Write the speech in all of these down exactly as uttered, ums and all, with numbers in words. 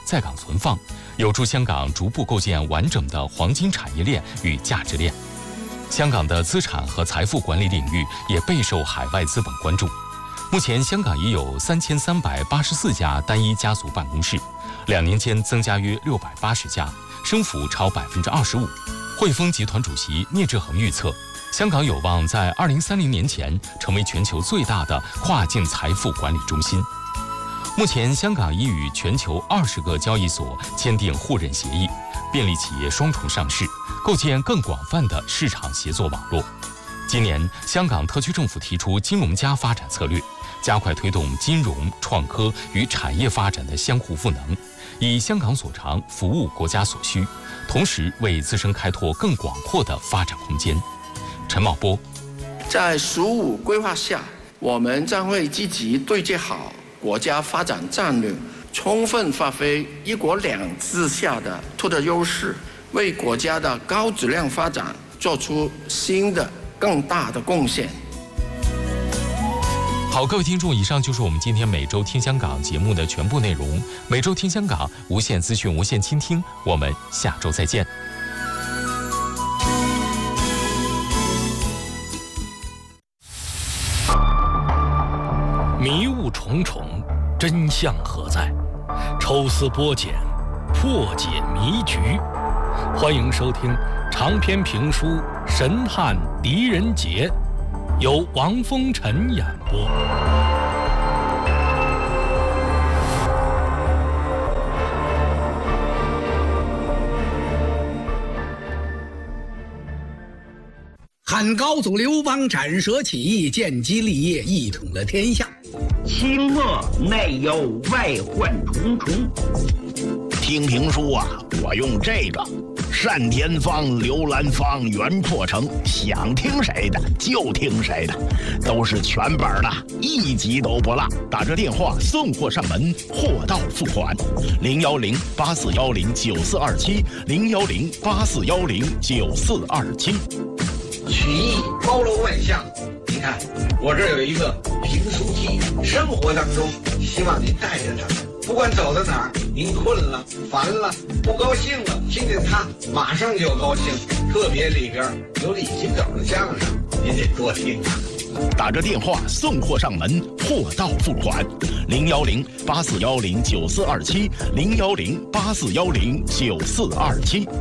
在港存放，有助香港逐步构建完整的黄金产业链与价值链。香港的资产和财富管理领域也备受海外资本关注。目前，香港已有三千三百八十四家单一家族办公室，两年间增加约六百八十家，升幅超百分之二十五。汇丰集团主席聂志恒预测，香港有望在二零三零年前成为全球最大的跨境财富管理中心。目前，香港已与全球二十个交易所签订互认协议，便利企业双重上市，构建更广泛的市场协作网络。今年，香港特区政府提出金融加发展策略，加快推动金融、创科与产业发展的相互赋能，以香港所长服务国家所需，同时为自身开拓更广阔的发展空间。陈茂波， 在“十五”规划下，我们将会积极对接好国家发展战略，充分发挥“一国两制”下的特的优势，为国家的高质量发展做出新的、更大的贡献。 好，各位听众，以上就是我们今天每周听香港节目的全部内容。每周听香港，无限资讯，无限倾听，我们下周再见。 迷雾重重，真相何在？抽丝剥茧，破解迷局。欢迎收听长篇评书《神探狄仁杰》，由王风尘演播。 汉高祖刘邦斩蛇起义，建基立业，一统了天下。 清末内忧外患重重。 听评书啊，我用这个单田芳、刘兰芳、袁阔成，想听谁的就听谁的，都是全本的，一集都不落。打这电话送货上门，货到付款。零幺零八四幺零九四二七，零幺零八四幺零九四二七。 曲艺包罗万象，你看我这有一个评书记，生活当中希望您带着他们，不管走到哪儿，您困了、烦了、不高兴了，听见他马上就高兴。特别里边有李金斗的相声，您得多听啊。 打着电话送货上门，货到付款。零幺零八四幺零九四二七，零幺零八四幺零九四二七。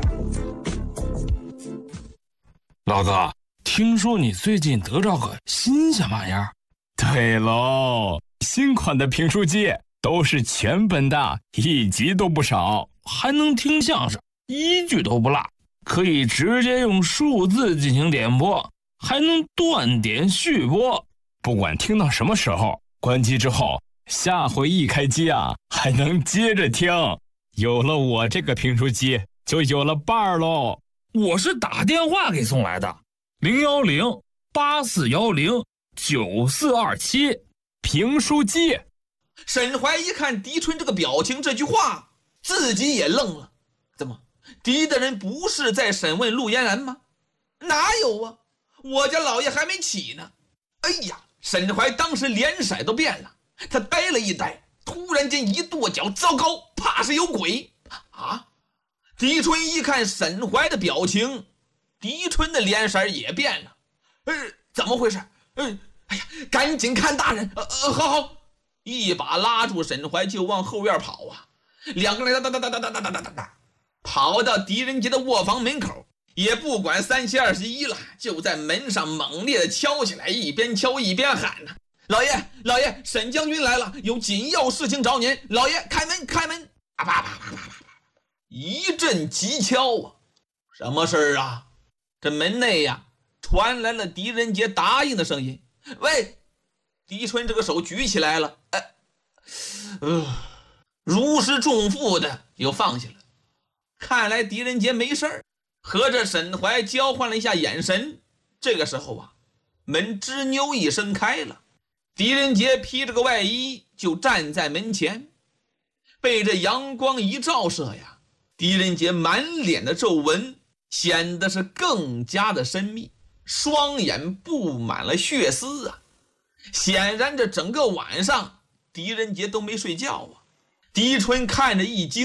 老哥，听说你最近得着个新鲜玩意儿？ 对喽，新款的评书机都是全本的，一集都不少， 还能听相声，一句都不落，可以直接用数字进行点播，还能断点续播。 不管听到什么时候，关机之后，下回一开机啊，还能接着听。有了我这个评书机，就有了伴儿喽。 我是打电话给送来的，零幺零八四幺零九四二七， 评书机。 沈怀一看狄春这个表情，这句话自己也愣了。怎么，狄大人不是在审问陆嫣然吗？哪有啊，我家老爷还没起呢。哎呀，沈怀当时脸色都变了，他呆了一呆，突然间一跺脚，糟糕，怕是有鬼啊！狄春一看沈怀的表情，狄春的脸色也变了。呃，怎么回事？嗯、呃，哎呀，赶紧看大人！呃呃，好好，一把拉住沈怀就往后院跑啊！两个人哒哒哒哒哒哒哒哒哒哒，跑到狄仁杰的卧房门口，也不管三七二十一了，就在门上猛烈的敲起来，一边敲一边喊呢：“老爷，老爷，沈将军来了，有紧要事情找您，老爷开门，开门！”啊啪啪啪啪啪。一阵急敲啊，什么事儿啊？这门内呀、啊、传来了狄仁杰答应的声音。喂，狄春这个手举起来了，哎，呃，如释重负的又放下了。看来狄仁杰没事儿，和这沈怀交换了一下眼神。这个时候啊，门吱扭一声开了，狄仁杰披着个外衣就站在门前，被这阳光一照射呀，狄仁杰满脸的皱纹显得是更加的神秘，双眼布满了血丝啊！显然这整个晚上狄仁杰都没睡觉啊！狄春看着一惊。